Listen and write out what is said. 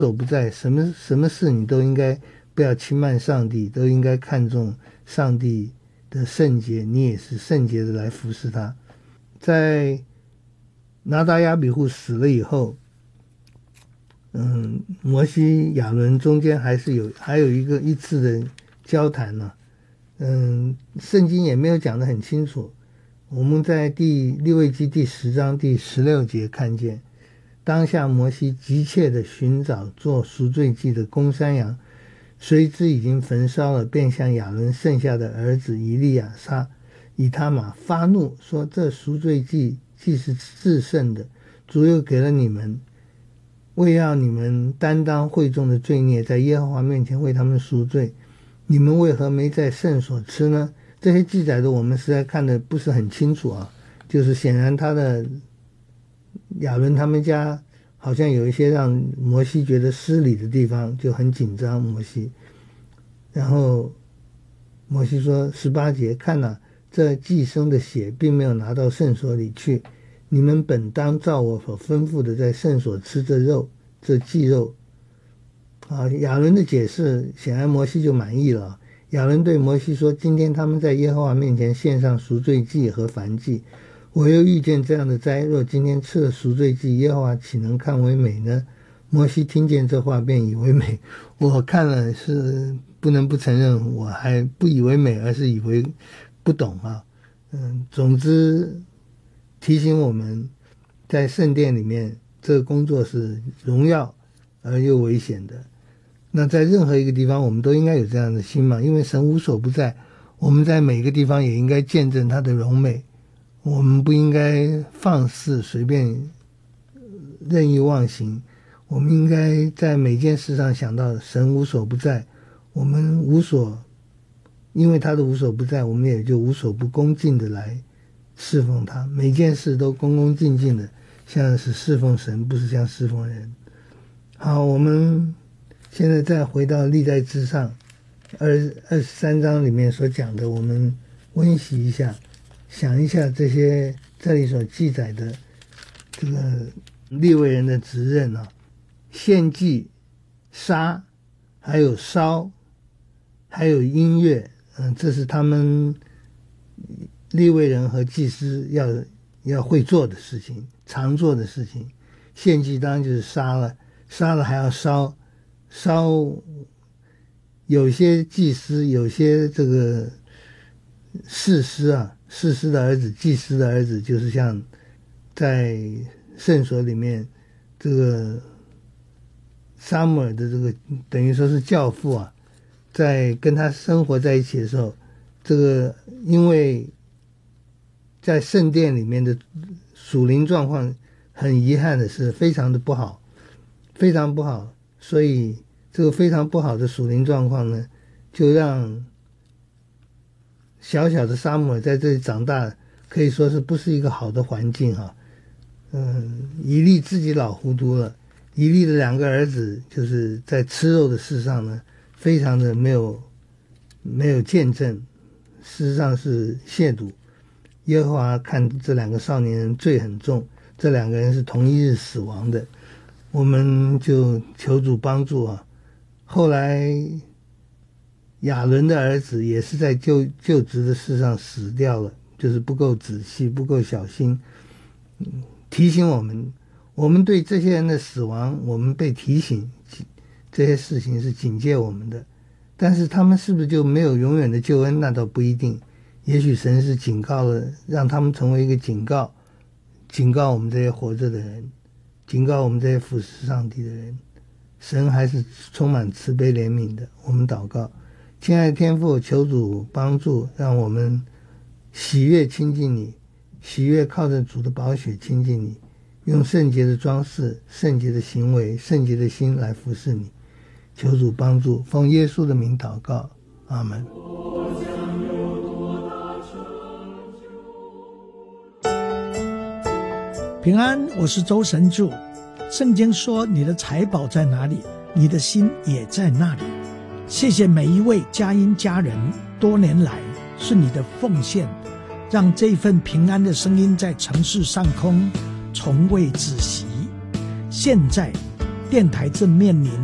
所不在，什么事你都应该不要轻慢上帝，都应该看重上帝的圣洁，你也是圣洁的来服侍他。在拿达亚比户死了以后，摩西亚伦中间还有一次的交谈呢。圣经也没有讲得很清楚。我们在利未记第10章第16节看见，当下摩西急切地寻找做赎罪祭的公山羊，谁知已经焚烧了，便向亚伦剩下的儿子以他玛发怒，说这赎罪祭既是至圣的，主又给了你们，为要你们担当会众的罪孽，在耶和华面前为他们赎罪，你们为何没在圣所吃呢？这些记载的我们实在看得不是很清楚啊，就是显然他的亚伦他们家好像有一些让摩西觉得失礼的地方，就很紧张摩西。然后摩西说18节，看哪，这祭牲的血并没有拿到圣所里去，你们本当照我所吩咐的在圣所吃这祭肉。亚伦的解释显然摩西就满意了。亚伦对摩西说，今天他们在耶和华面前献上赎罪祭和燔祭，我又遇见这样的灾，若今天吃了赎罪祭，耶和华岂能看为美呢？摩西听见这话便以为美。我看了是不能不承认，我还不以为美，而是以为不懂啊。总之提醒我们，在圣殿里面这个工作是荣耀而又危险的。那在任何一个地方我们都应该有这样的心嘛，因为神无所不在，我们在每个地方也应该见证他的荣美，我们不应该放肆随便任意妄行，我们应该在每件事上想到神无所不在，我们因为他的无所不在，我们也就无所不恭敬的来侍奉他，每件事都恭恭敬敬的，像是侍奉神，不是像侍奉人。好，我们现在再回到历代志上23章里面所讲的，我们温习一下，想一下这里所记载的这个利未人的职任啊，献祭、杀，还有烧，还有音乐，这是他们利未人和祭司要会做的事情，常做的事情。献祭当然就是杀了还要烧，有些祭司，有些这个士师的儿子，祭司的儿子，就是像在圣所里面这个撒母耳的这个等于说是教父啊，在跟他生活在一起的时候，这个因为在圣殿里面的属灵状况很遗憾的是非常的不好，非常不好，所以这个非常不好的属灵状况呢，就让小小的撒母耳在这里长大，可以说是不是一个好的环境哈。以利自己老糊涂了，以利的2个儿子就是在吃肉的事上呢，非常的没有见证，事实上是亵渎。耶和华看这2个少年人罪很重，这2个人是同一日死亡的，我们就求主帮助啊。后来亚伦的儿子也是在就职的事上死掉了，就是不够仔细，不够小心。提醒我们对这些人的死亡，我们被提醒这些事情是警戒我们的，但是他们是不是就没有永远的救恩，那倒不一定。也许神是警告了，让他们成为一个警告我们这些活着的人，警告我们这些服侍上帝的人。神还是充满慈悲怜悯的。我们祷告，亲爱的天父，求主帮助，让我们喜悦亲近你，喜悦靠着主的宝血亲近你，用圣洁的装饰、圣洁的行为、圣洁的心来服侍你。求主帮助，奉耶稣的名祷告，阿们。 平安，我是周神助。圣经说，你的财宝在哪里，你的心也在那里。谢谢每一位佳音家人，多年来是你的奉献，让这份平安的声音在城市上空从未止息。现在电台正面临